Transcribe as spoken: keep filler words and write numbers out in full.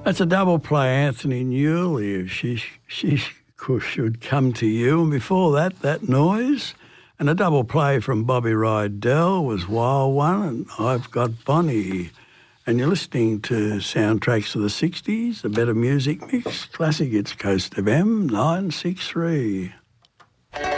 That's a double play, Anthony Newell, if she, she should come to you. And before that, That Noise. And a double play from Bobby Rydell was Wild One and I've Got Bonnie. And you're listening to Soundtracks of the sixties, a better music mix. Classic Hits Coast F M nine six three.